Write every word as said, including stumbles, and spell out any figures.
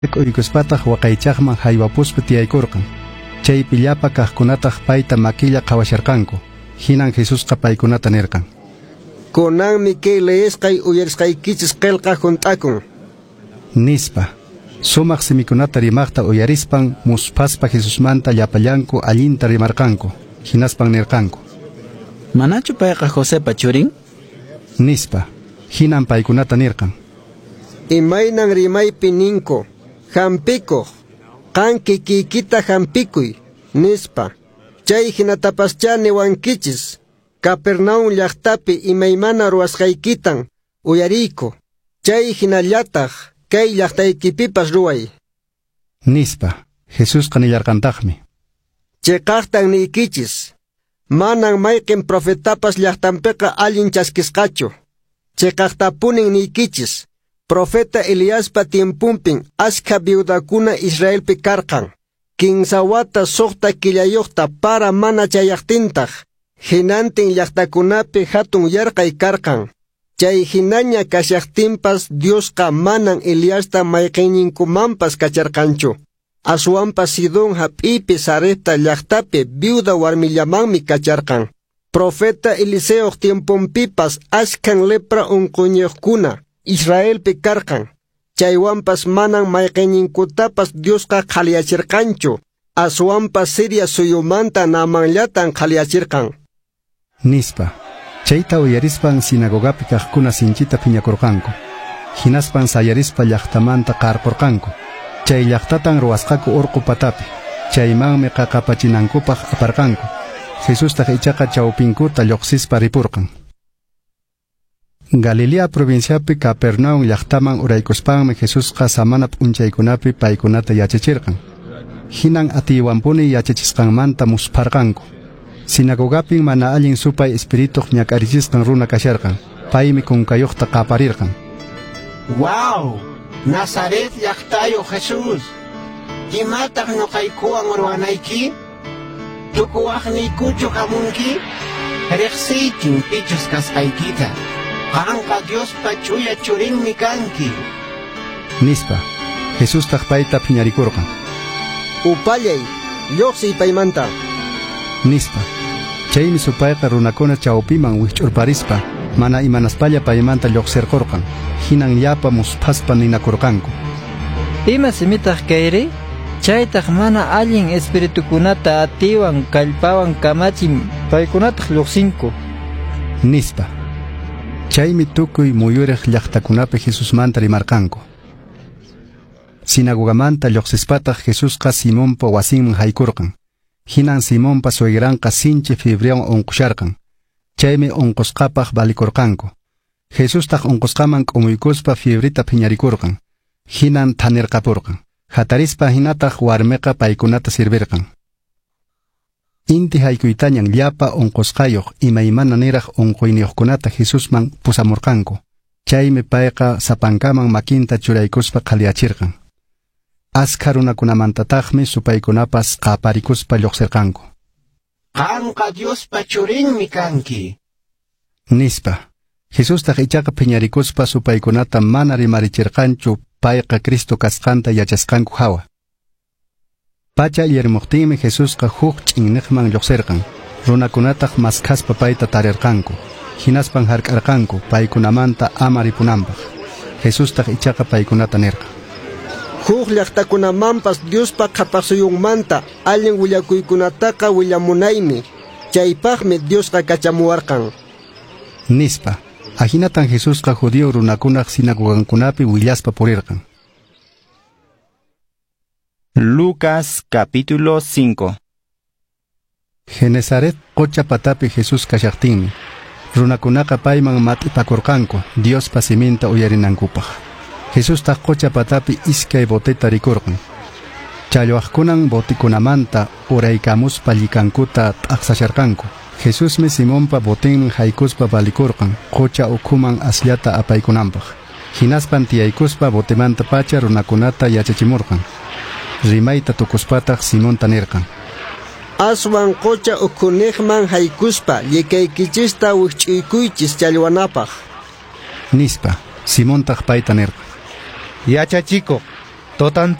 Uykuspataq waqaychaqman haywapuspa tiyaykurqan. Chay pillapa kaqkunataq payta maquilla qhawasharqanku. Hinan Jesusqa paykunata nirqan: Kunanmi kay leesqay uyarisqaykichis qillqa hunt'akun. Nispa, sumaq simikunata rimaqta uyarispan muspaspa Jesusmanta llapallanku allinta rimarqanku. Hinaspan nirqanku: ¿Manachu payqa Josepa churin? Nispa, hinan paykunata nirqan: Imaynan rimaypi ninku, hampikuq, qan kikikita hampikuy, nispa. Chay hinatapaschá niwankichis, Capernaum llaqtapi imaymana ruwasqaykitan uyariyku. Chay hinallataq kay llaqtaykipipas ruway. Nispa, Jesusqa nillarqantaqmi: Chayqaqtan niykichis, manan mayqin profetapas llaqtanpiqa allin chaskisqachu. Chayqaqtapunin niykichis, profeta Eliaspa tiempunpin askha viudakuna Israelpi karqan. Kinsa wata suqta killayuqta para mana chayaqtintaq, hinantin llaqtakunapi hatun yarqay karqan. Chay hinaña kashaqtinpas Diosqa manan Eliasta mayqinninkumanpas kacharqanchu. Aswanpas Sidón hap'ipi Sarepta llaqtapi viuda warmillamanmi kacharqan. Profeta Eliseo tiempunpipas ashkan lepra unquñuqkuna Israelpi karqan. Chaywanpas manan mayqinninkutapas Diosqa qhaliyachirqanchu. Aswanpas Siria suyumanta Naamanllatan qhaliyachirqan. Nispa, chayta uyarispan sinagogapi kaqkuna sinchita phiñakurqanku. Hinaspan sayarispa llaqtamanta qarqurqanku. Chay llaqtatan ruwasqaku urqu patapi. Chaymanmi qaqapachinankupaq aparqanku. Jesustaq ichaqa chawpinkuta lluqsispa ripurqan. Galilea provinciapi Capernaum llaqtaman uraykuspanmi Jesusqa samana p'unchaykunapi paykunata yachachirqan. Hinan atiwanpuni yachachisqanmanta musparqanku. Sinagogapin mana allin supay espirituq ñak'arichisqan runa kasharqan. Paymi kunkayuqta qaparirqan: Wow! Nazaret llaqtayu Jesus! Imataq nuqaykuwan ruwanayki? Tukuwaqniykuchu hamunki? Riqsiykin pichus kasqaykita. Qanqa Diospa chuya churinmi kanki. Nispa, Jesustaq payta phiñarikurqan: Upallay, lluqsiy paymanta. Nispa, chaymi supayqa runakuna chawpiman wich'urparispa mana imanaspalla paymanta lluqsirqurqan. Hinan llapa muspaspa ninakurqanku: Ima simitaq kayri? Chaytaq mana allin espiritukunata atiwan kallpawan kamachim paykunataq lluqsinku. Nispa, chaymi tukuy muyuriq llaqtakunapi Jesusmanta rimarqanku. Sinagogamanta lluqsispataq Jesusqa Simonpa wasinman haykurqan. Hinan Simonpa suegranqa sinchi fibrion unqusharqan. Chaymi unqusqapaq balikurqanku. Jesustaq unqusqaman k'umuykuspa fibrita phiñarikurqan. Hinan thanirqapurqan. Hatarispa hinataq warmiqa paykunata sirvirqan. Inti haykuytañan llapa unqusqayuq imaymana niraq unquyniyuqkunata Jesusman pusamurqanku. Chaymi payqa sapankaman makinta churaykuspa qhaliyachirqan. Askha runakunamantataqmi supaykunapas qaparikuspa lluqsirqanku: Qanqa Diospa churinmi kanki. Nispa, Jesustaq ichaqa phiñarikuspa supaykunata mana rimarichirqanchu payqa Cristo kasqanta yachasqanku hawa. Pacha yermuqtinmi Jesusqa huk ch'inniqman lluqsirqan. Runakunataq maskhaspa payta tarirqanku. Hinaspan hark'arqanku paykunamanta ama ripunanpaq. Jesustaq ichaqa paykunata nirqa: Huk llaqtakunamanpas Diospa qhapaqsuyunmanta allin willakuykunataqa willamunaymi. Chaypaqmi Diosqa kachamuwarqan. Nispa, ahinatan Jesusqa judío runakunaq sinagogankunapi willaspa purirqan. Lucas capítulo cinco. Genesaret qocha patapi Jesús kashaqtinmi. Runakunaqa payman mat'ipakurqanku Diospa siminta uyarinankupaq. Jesustaq qocha patapi iskay botita rikurqan. Challwaqkunan botikunamanta uraykamuspa llikankuta t'aqsasharqanku. Jesusmi Simonpa botinman haykuspa balikurqan qocha ukhuman asllata apaykunanpaq. Hinaspan tiyaykuspa botimanta pacha runakunata yachachimurqan. Rimayta tukuspataq Simonta nirqan: Aswan qocha ukhuniqman haykuspa llikaykichista wich'uykuychis challwanapaq. Nispa, Simontaq payta nirqan: Yachachikuq, totan